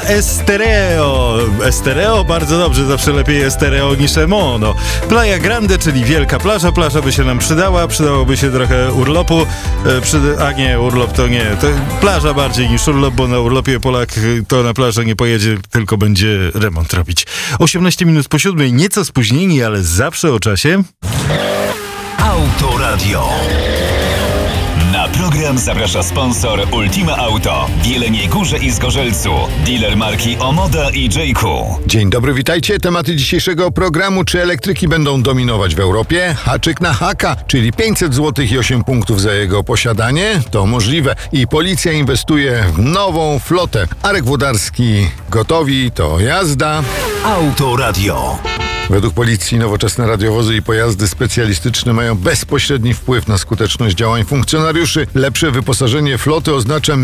Estereo. Estereo? Bardzo dobrze, zawsze lepiej Estereo niż Emo. No. Playa Grande, czyli wielka plaża. Plaża by się nam przydała, przydałoby się trochę urlopu. A nie, urlop to nie. To plaża bardziej niż urlop, bo na urlopie Polak to na plażę nie pojedzie, tylko będzie remont robić. 18 minut po 7, nieco spóźnieni, ale zawsze o czasie. Autoradio. Na program zaprasza sponsor Ultima Auto w Jeleniej Górze i Zgorzelcu. Dealer marki Omoda i J.Q. Dzień dobry, witajcie. Tematy dzisiejszego programu. Czy elektryki będą dominować w Europie? Haczyk na haka, czyli 500 zł i 8 punktów za jego posiadanie? To możliwe. I policja inwestuje w nową flotę. Arek Włodarski gotowi, to jazda. Autoradio. Według policji nowoczesne radiowozy i pojazdy specjalistyczne mają bezpośredni wpływ na skuteczność działań funkcjonariuszy. Lepsze wyposażenie floty oznacza